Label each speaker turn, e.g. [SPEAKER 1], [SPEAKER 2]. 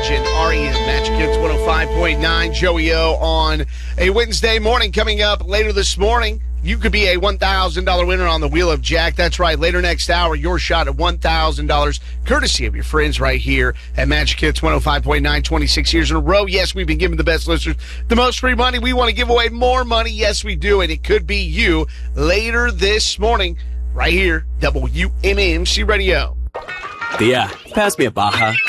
[SPEAKER 1] Legend, REM, Magic Hits 105.9, Joey O on a Wednesday morning. Coming up later this morning, you could be a $1,000 winner on the Wheel of Jack. That's right. Later next hour, your shot at $1,000, courtesy of your friends right here at Magic Hits 105.9, 26 years in a row. Yes, we've been giving the best listeners the most free money. We want to give away more money. Yes, we do. And it could be you later this morning right here, WMMC Radio.
[SPEAKER 2] Thea, pass me a Baja.